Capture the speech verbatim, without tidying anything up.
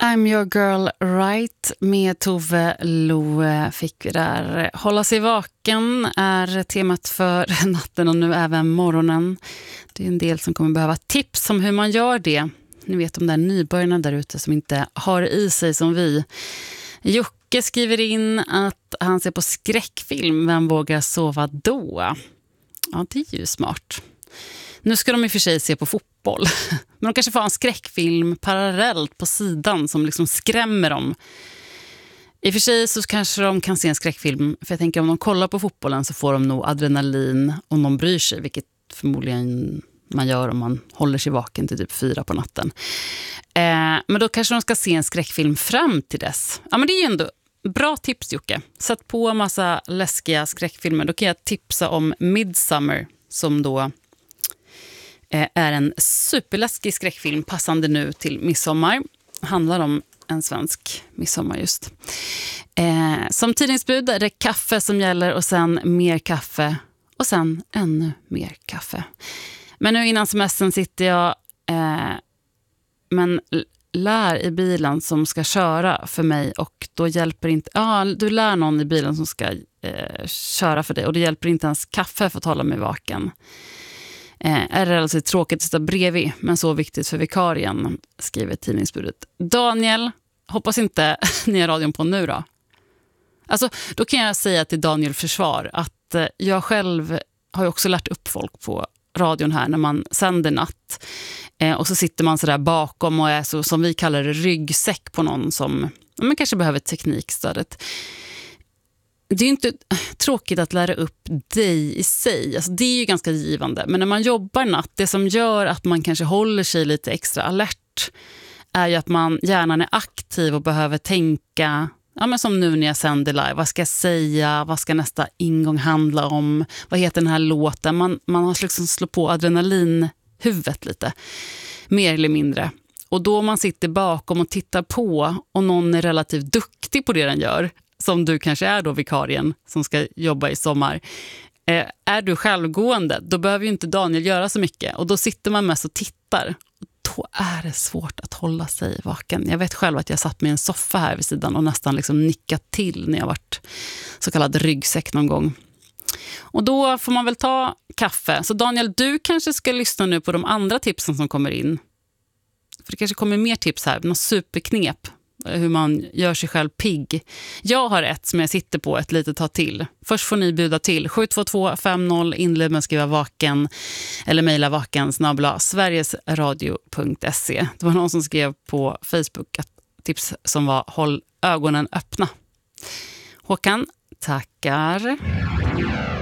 I'm your girl right med Tove Lo fick vi där. Hålla sig vaken är temat för natten och nu även morgonen. Det är en del som kommer behöva tips om hur man gör det. Ni vet de där nybörjarna där ute som inte har i sig som vi. Jocke skriver in att han ser på skräckfilm. Vem vågar sova då? Ja, det är ju smart. Nu ska de i och för sig se på fotboll. Men de kanske får en skräckfilm parallellt på sidan som liksom skrämmer dem. I och för sig så kanske de kan se en skräckfilm. För jag tänker om de kollar på fotbollen så får de nog adrenalin om de bryr sig. Vilket förmodligen man gör om man håller sig vaken till typ fyra på natten. Eh, men då kanske de ska se en skräckfilm fram till dess. Ja men det är ju ändå bra tips Jocke. Sätt på en massa läskiga skräckfilmer. Då kan jag tipsa om Midsommar som då är en superläskig skräckfilm passande nu till midsommar. Handlar om en svensk midsommar just. Eh, som tidningsbud är det kaffe som gäller och sen mer kaffe och sen ännu mer kaffe. Men nu innan semestern sitter jag eh, men lär i bilen som ska köra för mig och då hjälper inte, ja du lär någon i bilen som ska eh, köra för dig och det hjälper inte ens kaffe för att hålla mig vaken. Eh, är det relativt tråkigt att stå bredvid men så viktigt för vikarien, skriver tidningsbudet. Daniel, hoppas inte ni har radion på nu då. Alltså, då kan jag säga till Daniel försvar att eh, jag själv har ju också lärt upp folk på radion här när man sänder natt. Eh, och så sitter man så där bakom och är så som vi kallar det ryggsäck på någon som man kanske behöver teknikstödet. Det är ju inte tråkigt att lära upp dig i sig. Alltså det är ju ganska givande. Men när man jobbar natt, det som gör att man kanske håller sig lite extra alert är ju att man hjärnan är aktiv och behöver tänka, ja men som nu när jag sänder live, vad ska jag säga, vad ska nästa ingång handla om, vad heter den här låten? Man, man har liksom slått på adrenalinhuvudet lite, mer eller mindre. Och då man sitter bakom och tittar på och någon är relativt duktig på det den gör, som du kanske är då vikarien som ska jobba i sommar. Eh, är du självgående, då behöver ju inte Daniel göra så mycket. Och då sitter man mest och tittar. Och då är det svårt att hålla sig vaken. Jag vet själv att jag satt med en soffa här vid sidan och nästan liksom nickat till när jag varit så kallad ryggsäck någon gång. Och då får man väl ta kaffe. Så Daniel, du kanske ska lyssna nu på de andra tipsen som kommer in. För det kanske kommer mer tips här. Någon superknep. Hur man gör sig själv pigg. Jag har ett som jag sitter på ett litet tag till. Först får ni buda till sju två två fem noll, inled med att skriva vaken eller mejla vaken snabel-a sverigesradio punkt se. Det var någon som skrev på Facebook ett tips som var håll ögonen öppna. Håkan, tackar.